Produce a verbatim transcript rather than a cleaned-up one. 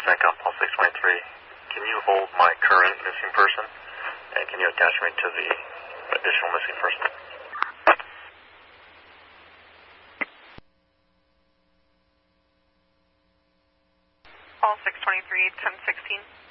SECOP, Paul six twenty-three. Can you hold my current missing person? And can you attach me to the additional missing person? Paul six twenty-three, ten sixteen.